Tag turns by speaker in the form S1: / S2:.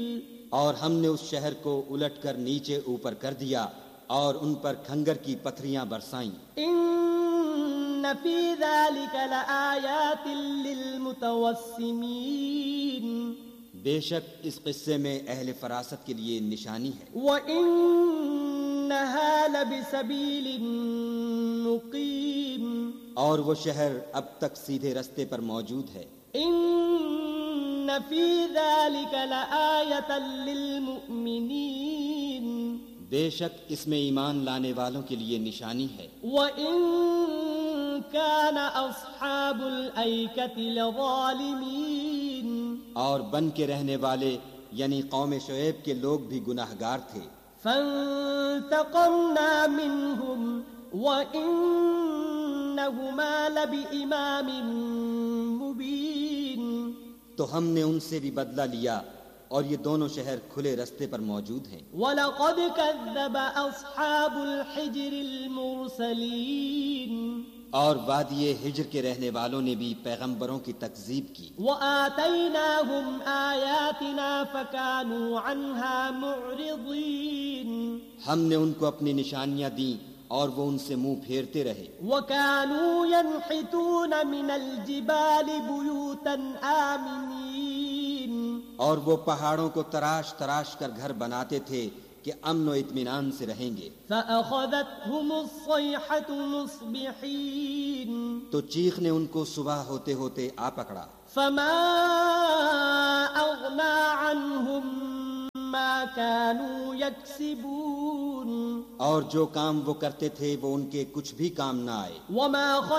S1: اور ہم نے اس شہر کو الٹ کر نیچے اوپر کر دیا اور ان پر کھنگر کی پتھریاں برسائیں۔
S2: ان فی ذلک لآیات للمتوسمین،
S1: بے شک اس قصے میں اہل فراست کے لیے نشانی ہے۔
S2: وَإِنَّهَا لَبِسَبِيلٍ مُقِيمٍ،
S1: اور وہ شہر اب تک سیدھے رستے پر موجود ہے۔
S2: ان فی ذلک لآیۃ للمؤمنین،
S1: بے شک اس میں ایمان لانے والوں کے لیے نشانی ہے۔
S2: وَإِن كَانَ أَصْحَابُ الْأَيْكَةِ لَظَالِمِينَ، اور
S1: بن کے رہنے والے یعنی قوم شعیب کے لوگ بھی گناہگار تھے۔
S2: فَانْتَقَمْنَا مِنْهُمْ وَإِنَّهُمَا لَبِإِمَامٍ مُبِينٍ،
S1: تو ہم نے ان سے بھی بدلہ لیا اور یہ دونوں شہر کھلے رستے پر موجود ہیں۔
S2: وَلَقَدْ كَذَّبَ أَصْحَابُ الْحِجْرِ الْمُرْسَلِينَ،
S1: اور وادی ہجر کے رہنے والوں نے بھی پیغمبروں کی تکذیب کی۔
S2: وَآتَيْنَاهُمْ آيَاتِنَا فَكَانُوا عَنْهَا مُعْرِضِينَ،
S1: ہم نے ان کو اپنی نشانیاں دیں اور وہ ان سے منہ پھیرتے رہے۔
S2: وَكَانُوا يَنْحِتُونَ مِنَ الْجِبَالِ بُيُوتًا آمِنِينَ،
S1: اور وہ پہاڑوں کو تراش تراش کر گھر بناتے تھے کہ امن و اطمینان سے رہیں گے۔
S2: فَأَخَذَتْهُمُ الصَّيْحَةُ مُصْبِحِينَ،
S1: تو چیخ نے ان کو صبح ہوتے ہوتے آ پکڑا۔
S2: فَمَا أَغْنَى عَنْهُمْ مَا كَانُوا يَكْسِبُونَ،
S1: اور جو کام وہ کرتے تھے وہ ان کے کچھ بھی کام نہ آئے۔
S2: وَمَا